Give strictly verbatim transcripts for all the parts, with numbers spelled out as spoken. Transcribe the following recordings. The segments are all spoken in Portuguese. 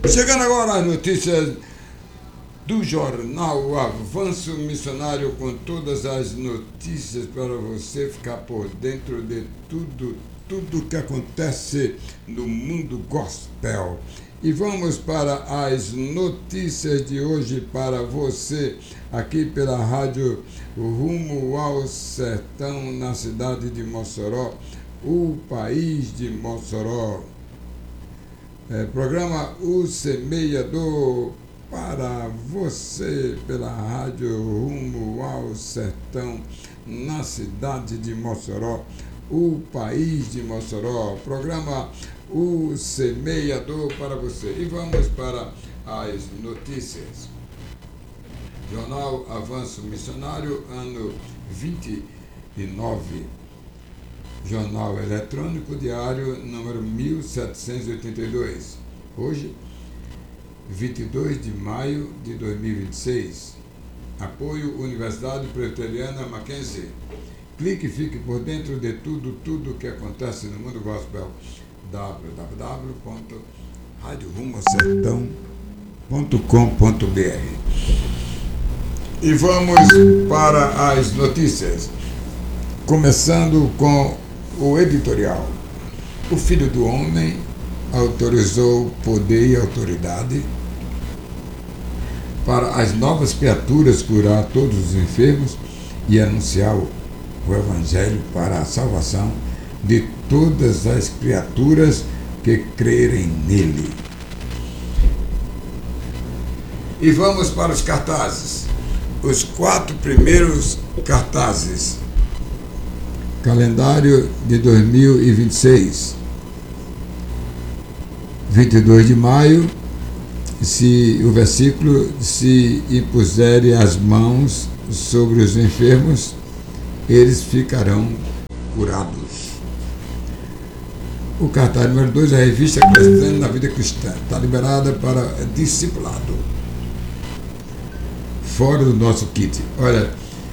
Chegando agora as notícias do jornal Avanço Missionário, com todas as notícias para você ficar por dentro de tudo, tudo que acontece no mundo gospel. E vamos para as notícias de hoje para você, aqui pela rádio Rumo ao Sertão, na cidade de Mossoró, o país de Mossoró. É, programa O Semeador para você pela rádio Rumo ao Sertão, na cidade de Mossoró, o país de Mossoró. Programa O Semeador para você. E vamos para as notícias. Jornal Avanço Missionário, ano vinte e nove. Jornal Eletrônico Diário, número mil setecentos e oitenta e dois. Hoje, vinte e dois de maio de dois mil e vinte e seis. Apoio Universidade Presbiteriana Mackenzie. Clique e fique por dentro de tudo, tudo que acontece no mundo gospel. w w w ponto rádio rumo ao sertão ponto com ponto b r. E vamos para as notícias. Começando com o editorial. O Filho do Homem autorizou poder e autoridade para as novas criaturas curar todos os enfermos e anunciar o Evangelho para a salvação de todas as criaturas que crerem nele. E vamos para os cartazes. Os quatro primeiros cartazes. Calendário de dois mil e vinte e seis. vinte e dois de maio, se o versículo, se impuserem as mãos sobre os enfermos, eles ficarão curados. O cartaz número dois, a revista Crescendo na Vida Cristã, está liberada para discipulado. Fora do nosso kit. Olha,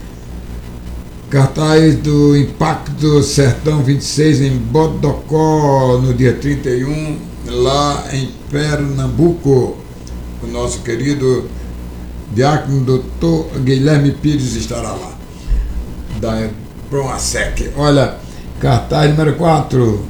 cartaz do Impacto Sertão vinte e seis em Bodocó, no dia trinta e um, lá em Pernambuco. O nosso querido diácono doutor Guilherme Pires estará lá, da Promasec. Olha, cartaz número quatro,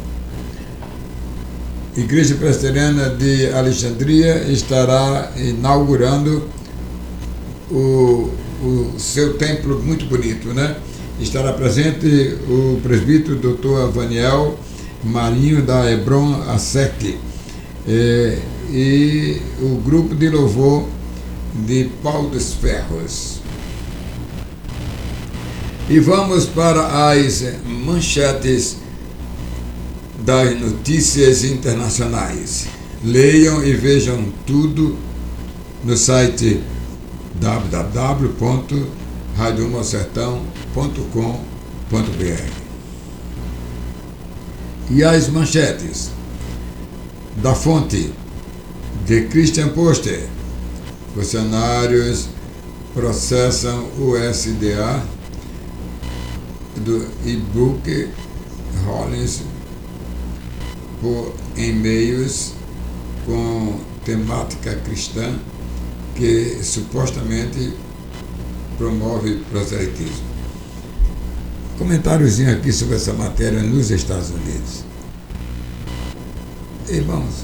Igreja Presbiteriana de Alexandria estará inaugurando o, o seu templo muito bonito, né? Estará presente o presbítero doutor Avaniel Marinho da Hebron Asec, é, e o grupo de louvor de Pau dos Ferros. E vamos para as manchetes das notícias internacionais. Leiam e vejam tudo no site w w w ponto rádio rumo ao sertão ponto com ponto b r. E as manchetes da fonte de Christian Post. Funcionários processam o S D A do e-book Rollins por e-mails com temática cristã que supostamente promove proselitismo. Comentáriozinho aqui sobre essa matéria nos Estados Unidos. Irmãos,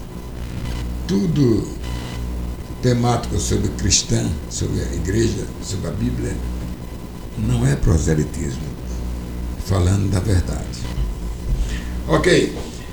tudo temático sobre cristã, sobre a igreja, sobre a Bíblia, não é proselitismo, falando da verdade. Ok.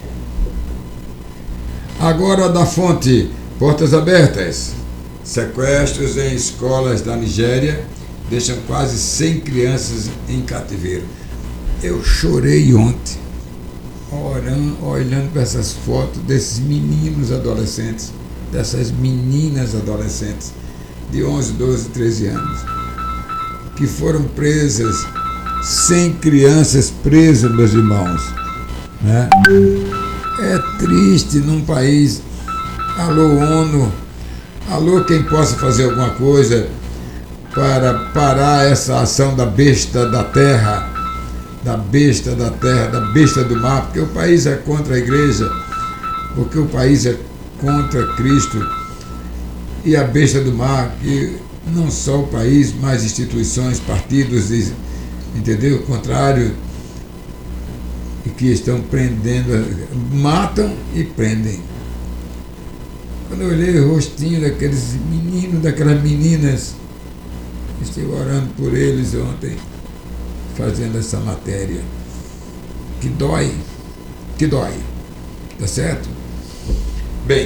Agora da fonte, portas abertas. Sequestros em escolas da Nigéria deixam quase cem crianças em cativeiro. Eu chorei ontem, orando, olhando para essas fotos desses meninos adolescentes, dessas meninas adolescentes de onze, doze, treze anos, que foram presas, cem crianças presas, meus irmãos, né? É triste num país. Alô, ONU, alô, quem possa fazer alguma coisa para parar essa ação da besta da terra, da besta da terra, da besta do mar, porque o país é contra a igreja, porque o país é contra Cristo e a besta do mar, que não só o país, mas instituições, partidos, entendeu? Contrário, e que estão prendendo, matam e prendem. Quando eu olhei o rostinho daqueles meninos, daquelas meninas, estive orando por eles ontem, fazendo essa matéria, que dói, que dói, tá certo? Bem,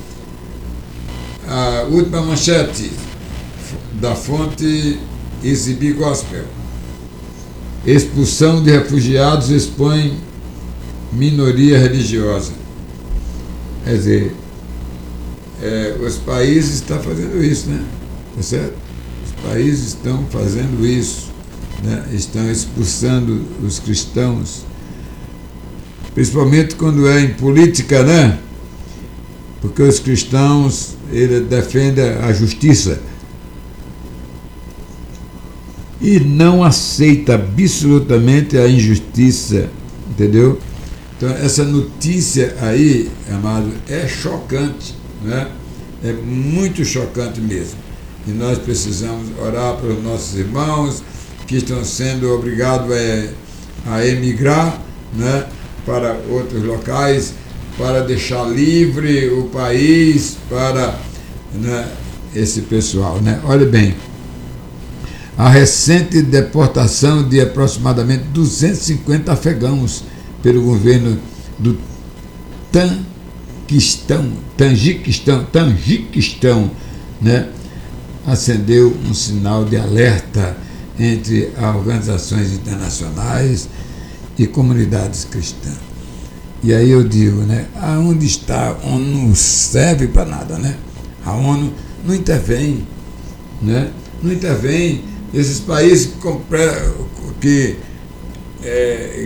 a última manchete da fonte Exibir Gospel. Expulsão de refugiados expõe minoria religiosa. Quer dizer, é, os países estão fazendo isso, né? Tá certo? Os países estão fazendo isso, né? Estão expulsando os cristãos, principalmente quando é em política, né? Porque os cristãos, eles defendem a justiça e não aceita absolutamente a injustiça, entendeu? Então, essa notícia aí, amado, é chocante, né? É muito chocante mesmo. E nós precisamos orar para os nossos irmãos que estão sendo obrigados a, a emigrar, né, para outros locais, para deixar livre o país para, né, esse pessoal, né? Olha bem, a recente deportação de aproximadamente duzentos e cinquenta afegãos pelo governo do Tajiquistão, Tajiquistão, Tajiquistão, né, acendeu um sinal de alerta entre organizações internacionais e comunidades cristãs. E aí eu digo, né, aonde está? A ONU não serve para nada, né? A ONU não intervém, né? Não intervém. Esses países que, é,